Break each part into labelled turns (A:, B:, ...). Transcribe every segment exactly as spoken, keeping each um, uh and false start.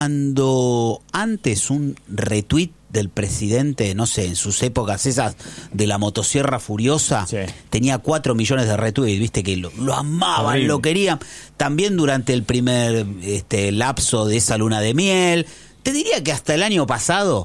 A: Cuando antes un retweet del presidente, no sé, en sus épocas esas de la motosierra furiosa, sí, tenía cuatro millones de retweets, viste que lo, lo amaban, horrible, lo querían. También durante el primer este, lapso de esa luna de miel. Te diría que hasta el año pasado,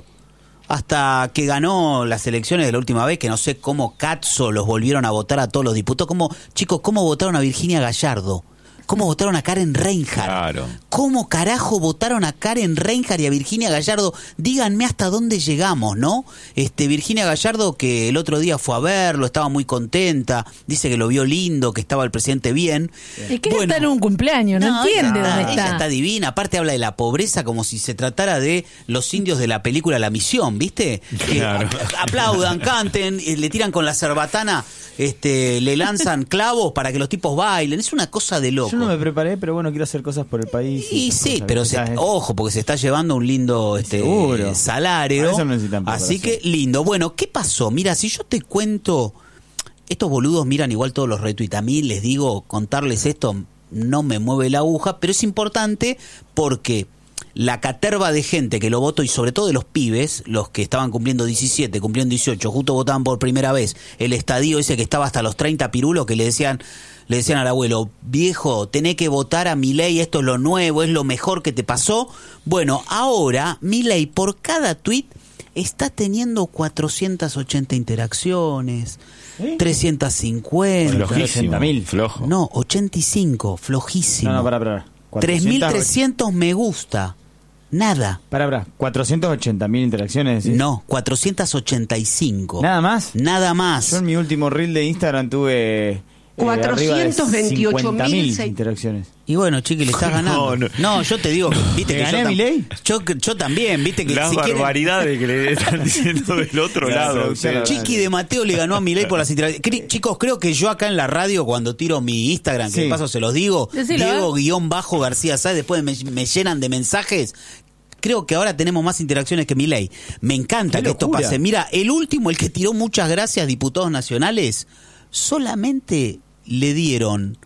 A: hasta que ganó las elecciones de la última vez, que no sé cómo cazzo los volvieron a votar a todos los diputados. Como, chicos, ¿cómo votaron a Virginia Gallardo? ¿Cómo votaron a Karen Reinhardt? Claro. ¿Cómo carajo votaron a Karen Reinhardt y a Virginia Gallardo? Díganme hasta dónde llegamos, ¿no? Este Virginia Gallardo, que el otro día fue a verlo, estaba muy contenta, dice que lo vio lindo, que estaba el presidente bien.
B: Es que bueno, está en un cumpleaños, no, no entiende
A: ella,
B: dónde está.
A: Ella está divina, aparte habla de la pobreza como si se tratara de los indios de la película La Misión, ¿viste? Claro. Que aplaudan, canten, le tiran con la cerbatana, este, le lanzan clavos para que los tipos bailen. Es una cosa de loco.
C: Yo no me preparé, pero bueno, quiero hacer cosas por el país.
A: Y, y sí, pero se, ojo, porque se está llevando un lindo este, salario. Eso no, así que lindo. Bueno, ¿qué pasó? Mira, si yo te cuento, estos boludos miran igual todos los retweets. A mí les digo, contarles esto no me mueve la aguja, pero es importante porque la caterva de gente que lo votó, y sobre todo de los pibes, los que estaban cumpliendo diecisiete, cumpliendo dieciocho, justo votaban por primera vez, el estadio ese que estaba hasta los treinta pirulos, que le decían le decían al abuelo, viejo, tenés que votar a Milei, esto es lo nuevo, es lo mejor que te pasó. Bueno, ahora Milei por cada tweet está teniendo cuatrocientas ochenta interacciones, ¿eh? trescientas cincuenta.
D: Flojísimo, mil. Flojo.
A: No, ochenta y cinco, flojísimo.
C: No, no, para, para.
A: tres mil trescientos me gusta. Nada.
C: Para, para. ¿cuatrocientas ochenta mil interacciones? ¿Sí?
A: No, cuatrocientas ochenta y cinco.
C: ¿Nada más?
A: Nada más.
C: Yo en mi último reel de Instagram tuve
E: cuatrocientos veintiocho mil
C: interacciones.
A: Y bueno, chiqui, le estás ganando. No, no. no yo te digo, viste que
C: gané
A: yo,
C: a Milei?
A: yo yo también, viste que
D: las
A: si
D: barbaridades quieren... que le están diciendo del otro lado.
A: Chiqui de Mateo le ganó a Milei por las interacciones. Chicos, creo que yo acá en la radio cuando tiro mi Instagram, que sí, de paso se los digo, Decilo, Diego ¿eh? guión bajo García Sáez, después me, me llenan de mensajes. Creo que ahora tenemos más interacciones que Milei. Me encanta que esto pase. Mira, el último, el que tiró muchas gracias, diputados nacionales, solamente le dieron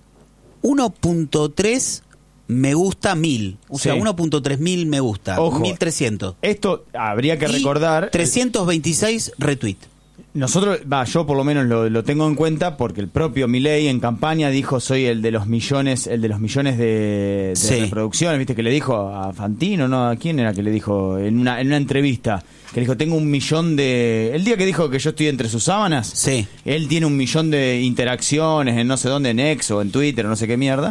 A: uno punto tres me gusta mil. O sí. sea, uno punto tres mil me gusta.
C: Ojo,
A: mil trescientos.
C: Esto habría que y recordar.
A: trescientos veintiséis retweet.
C: Nosotros, va, yo por lo menos lo, lo tengo en cuenta porque el propio Milei en campaña dijo soy el de los millones, el de los millones de, de sí. reproducciones, viste que le dijo a Fantino, ¿no? ¿A quién era que le dijo en una, en una entrevista? Que le dijo, tengo un millón de... El día que dijo que yo estoy entre sus sábanas,
A: sí.
C: él tiene un millón de interacciones en no sé dónde, en X o en Twitter o no sé qué mierda.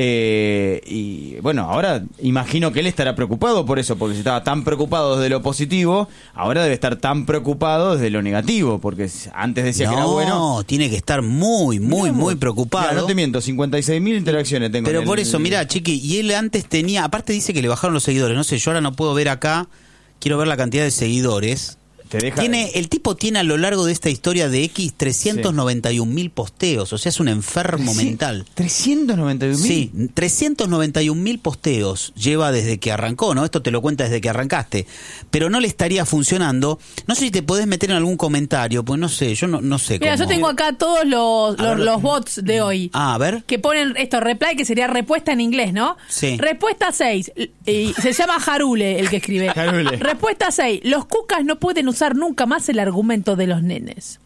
C: Eh, y bueno, ahora imagino que él estará preocupado por eso, porque si estaba tan preocupado desde lo positivo, ahora debe estar tan preocupado desde lo negativo, porque antes decía
A: no,
C: que era bueno.
A: No, tiene que estar muy, muy, no, muy preocupado.
C: Mira, no te miento, cincuenta y seis mil interacciones tengo.
A: Pero
C: en
A: por
C: el,
A: eso, mira, chiqui, y él antes tenía, aparte dice que le bajaron los seguidores, no sé, yo ahora no puedo ver acá, quiero ver la cantidad de seguidores.
C: Te deja...
A: Tiene, el tipo tiene a lo largo de esta historia de X trescientos noventa y un mil posteos, o sea, es un enfermo mental.
C: ¿trescientos noventa y un mil?
A: Sí, trescientos noventa y un mil posteos lleva desde que arrancó, ¿no? Esto te lo cuenta desde que arrancaste. Pero no le estaría funcionando. No sé si te podés meter en algún comentario, pues no sé, yo no, no sé
B: Mira,
A: cómo.
B: yo tengo acá todos los, los, los bots de hoy.
A: Ah, a ver.
B: Que ponen esto, reply, que sería respuesta en inglés, ¿no?
A: Sí.
B: Respuesta seis. Y se llama Jarule el que escribe.
C: Jarule.
B: Respuesta seis. Los cucas no pueden usar nunca más el argumento de los nenes.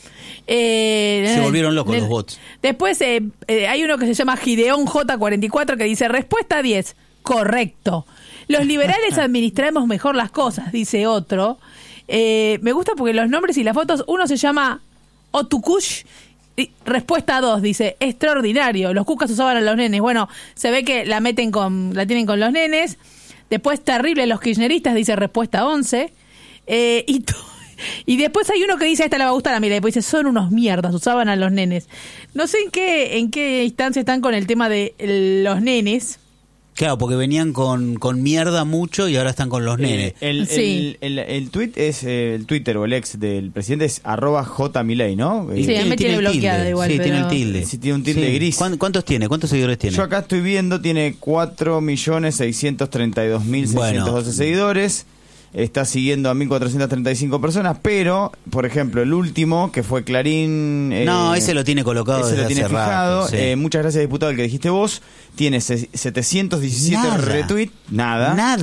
B: Eh,
A: se volvieron locos
B: nen-
A: los bots.
B: Después eh, eh, hay uno que se llama Gideón J cuarenta y cuatro que dice respuesta diez, correcto. Los liberales administramos mejor las cosas, dice otro. Eh, me gusta porque los nombres y las fotos, uno se llama Otukush. Y respuesta dos, dice, extraordinario, los cucas usaban a los nenes. Bueno, se ve que la meten con, la tienen con los nenes. Después, terrible, los kirchneristas, dice respuesta once. Eh, y to- Y después hay uno que dice, esta le va a gustar a Milei, pues dice, son unos mierdas, usaban a los nenes. No sé en qué en qué instancia están con el tema de los nenes.
A: Claro, porque venían con, con mierda mucho y ahora están con los nenes.
C: Eh, el,
B: Sí.
C: el, el, el tweet es, eh, el Twitter o el ex del presidente es arroba jmilei, ¿no?
A: Y
B: Sí, a mí me tiene
A: el
B: bloqueada
A: tilde.
B: igual,
A: Sí,
B: pero-
A: tiene el tilde.
C: Sí, tiene un tilde
A: Sí.
C: gris.
A: ¿Cuán- ¿Cuántos tiene? ¿Cuántos seguidores tiene?
C: Yo acá estoy viendo, tiene cuatro millones seiscientos treinta y dos mil seiscientos doce seguidores. está siguiendo a mil cuatrocientas treinta y cinco personas, pero, por ejemplo, el último, que fue Clarín... Eh,
A: no, ese lo tiene colocado
C: ese
A: desde
C: lo tiene
A: hace
C: fijado.
A: rato, sí.
C: eh, muchas gracias, diputado, el que dijiste vos. Tiene setecientos diecisiete retweets. Nada.
A: Nada.